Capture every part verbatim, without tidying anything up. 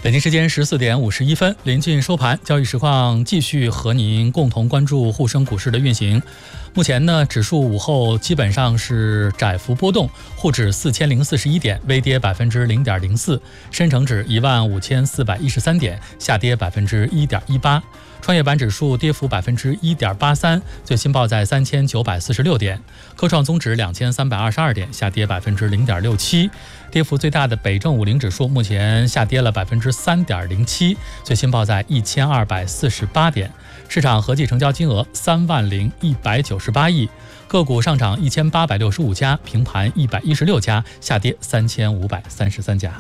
北京时间十四点五十一分，临近收盘，交易实况继续和您共同关注沪深股市的运行。目前呢，指数午后基本上是窄幅波动，沪指四千零四十一点，微跌百分之零点零四；深成指一万五千四百一十三点，下跌百分之一点一八。创业板指数跌幅百分之一点八三，最新报在三千九百四十六点。科创综指两千三百二十二点，下跌百分之零点六七。跌幅最大的北证五零指数目前下跌了百分之三点零七，最新报在一千二百四十八点。市场合计成交金额三万零一百九十八亿。个股上涨一千八百六十五家，平盘一百一十六家，下跌三千五百三十三家。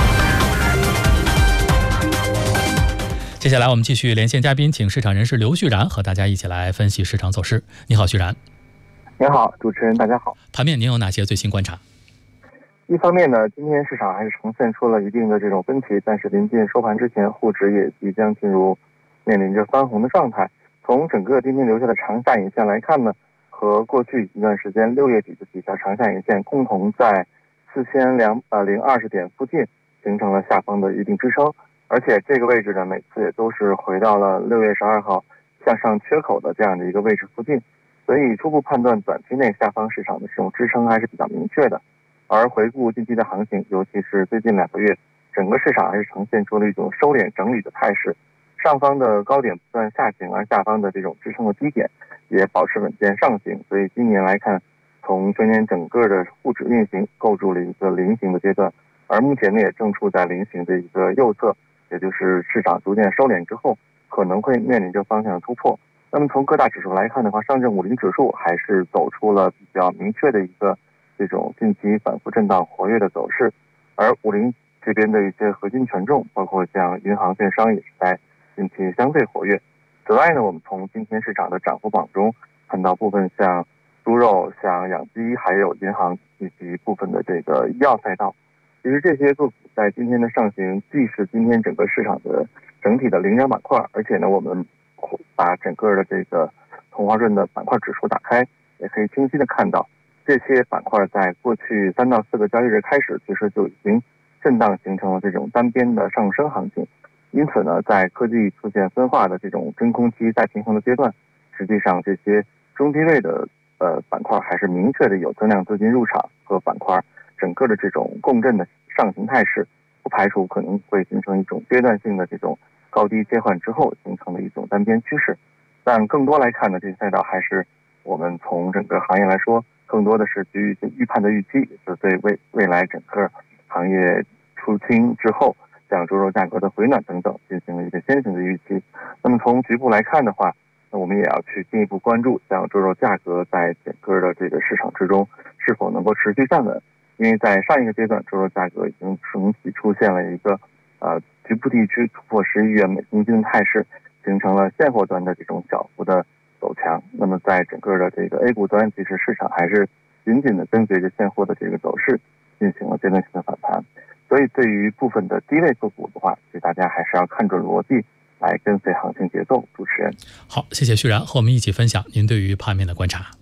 接下来我们继续连线嘉宾，请市场人士刘旭然和大家一起来分析市场走势。你好，旭然。 你好，主持人，大家好。 盘面您有哪些最新观察？ 一方面呢，今天市场还是呈现出了一定的这种分歧，但是临近收盘之前，沪指也即将进入面临着翻红的状态。从整个今天留下的长下影线来看呢，和过去一段时间六月底的几条长下影线共同在四千两百零二十点附近形成了下方的一定支撑。而且这个位置呢，每次也都是回到了六月十二号向上缺口的这样的一个位置附近，所以初步判断短期内下方市场的这种支撑还是比较明确的。而回顾近期的行情，尤其是最近两个月，整个市场还是呈现出了一种收敛整理的态势，上方的高点不断下行，而下方的这种支撑的低点也保持稳健上行。所以今年来看，从全年整个的沪指运行构筑了一个菱形的阶段，而目前呢也正处在菱形的一个右侧，也就是市场逐渐收敛之后可能会面临着方向突破。那么从各大指数来看的话，上证五零指数还是走出了比较明确的一个这种近期反复震荡活跃的走势，而五零这边的一些核心权重，包括像银行、券商也是在近期相对活跃。此外呢，我们从今天市场的涨幅榜中看到部分像猪肉、像养鸡，还有银行以及部分的这个医药赛道。其实这些个股在今天的上行，既是今天整个市场的整体的领涨板块，而且呢，我们把整个的这个同花顺的板块指数打开，也可以清晰的看到，这些板块在过去三到四个交易日开始，其实就已经震荡形成了这种单边的上升行情。因此呢，在科技出现分化的这种真空期再平衡的阶段，实际上这些中低位的呃板块还是明确的有增量资金入场，和板块整个的这种共振的上行态势，不排除可能会形成一种阶段性的这种高低切换之后形成的一种单边趋势。但更多来看呢，这些赛道还是我们从整个行业来说，更多的是基于预判的预期，也就是对未未来整个行业出清之后，像猪肉价格的回暖等等进行了一个先行的预期。那么从局部来看的话，那我们也要去进一步关注，像猪肉价格在整个的这个市场之中是否能够持续站稳。因为在上一个阶段，猪肉价格已经整体出现了一个呃局部地区突破十亿元每公斤的态势，形成了现货端的这种小幅的走强。那么在整个的这个 A 股端，其实市场还是紧紧的跟随着现货的这个走势进行了阶段性的反弹。所以对于部分的低位个股的话，所以大家还是要看准逻辑来跟随行情节奏。主持人， 好，谢谢旭然和我们一起分享您对于盘面的观察。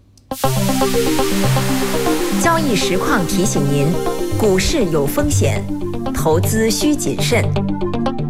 交易实况提醒您，股市有风险，投资需谨慎。